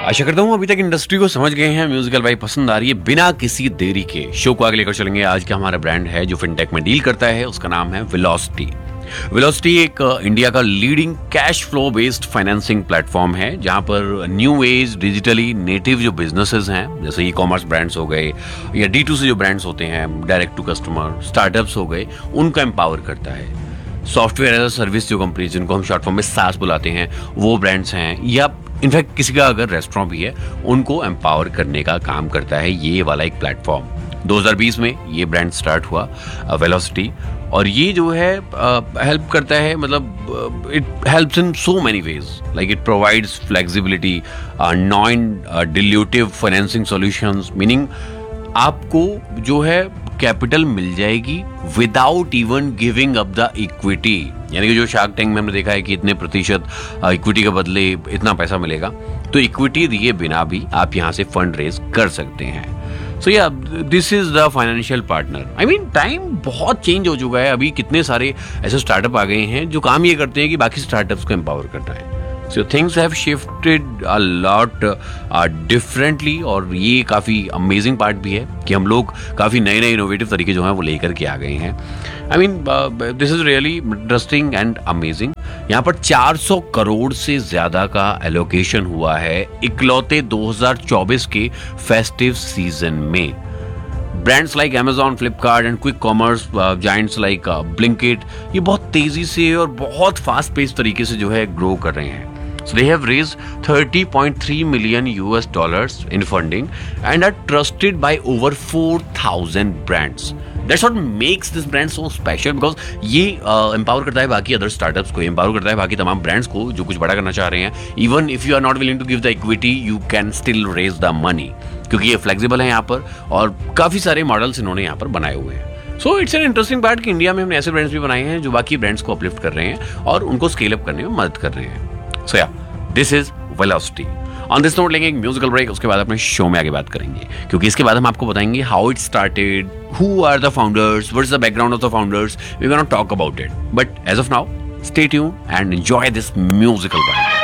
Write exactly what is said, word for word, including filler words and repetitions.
आशा करता हूँ अभी तक इंडस्ट्री को समझ गए हैं, म्यूजिकल वाइब पसंद आ रही है। बिना किसी देरी के शो को आगे लेकर चलेंगे। आज का हमारा ब्रांड है जो फिनटेक में डील करता है, उसका नाम है वेलोसिटी। वेलोसिटी एक इंडिया का leading cash flow based financing platform है, जहां पर न्यू एज डिजिटली नेटिव जो बिजनेसेस हैं, जैसे ई कॉमर्स ब्रांड्स हो गए या डी टू सी जो ब्रांड्स होते हैं, डायरेक्ट टू कस्टमर स्टार्टअप्स हो गए, उनको एम्पावर करता है। सॉफ्टवेयर एज अ सर्विस जो कंपनी जिनको हम शॉर्ट फॉर्म में सास बुलाते हैं, वो ब्रांड्स हैं, या इनफैक्ट किसी का अगर रेस्टोरेंट भी है उनको एम्पावर करने का काम करता है ये वाला एक प्लेटफॉर्म। दो हज़ार बीस में ये ब्रांड स्टार्ट हुआ वेलोसिटी, और ये जो है हेल्प uh, करता है, मतलब it helps in so many ways, like it provides flexibility, non dilutive financing solutions, meaning आपको जो है कैपिटल मिल जाएगी without even giving up the equity. यानी कि जो शार्क टैंक में हमने देखा है कि इतने प्रतिशत इक्विटी के बदले इतना पैसा मिलेगा, तो इक्विटी दिए बिना भी आप यहां से फंड रेज कर सकते हैं। सो या this is the financial partner. I mean time बहुत चेंज हो चुका है, अभी कितने सारे ऐसे स्टार्टअप आ गए हैं जो काम ये करते हैं कि बाकी स्टार्टअप्स को एम्पावर करना है। So things have shifted a lot uh, differently, और ये काफ़ी अमेजिंग पार्ट भी है कि हम लोग काफ़ी नए नए इनोवेटिव तरीके जो हैं वो लेकर के आ गए हैं। I mean this is really interesting and amazing. यहाँ पर चार सौ करोड़ से ज़्यादा का एलोकेशन हुआ है इकलौते दो हज़ार चौबीस के फेस्टिव सीजन में। Brands like Amazon, Flipkart and quick commerce giants like Blinkit ये बहुत तेजी से और बहुत फास्ट पेस तरीके से जो है ग्रो कर रहे हैं। So they have raised thirty point three million U S dollars in funding and are trusted by over four thousand brands. That's what makes this brand so special, because ये empower uh, करता है बाकी other startups को, empower करता है बाकी तमाम brands को जो कुछ बड़ा करना चाह रहे हैं। Even if you are not willing to give the equity, you can still raise the money, क्योंकि ये फ्लेक्सिबल है यहाँ पर, और काफ़ी सारे मॉडल्स इन्होंने यहाँ पर बनाए हुए हैं। So it's an interesting part कि इंडिया में हमने ऐसे ब्रांड्स भी बनाए हैं जो बाकी ब्रांड्स को अपलिफ्ट कर रहे हैं और उनको स्केल अप करने में मदद कर रहे हैं। सो या this is velocity. On this note लेंगे एक म्यूजिकल ब्रेक, उसके बाद अपने शो में आगे बात करेंगे, क्योंकि इसके बाद हम आपको बताएंगे how it started, who are the founders, what is the background of the founders. We gonna talk about it, but as of now stay tuned and enjoy this musical break.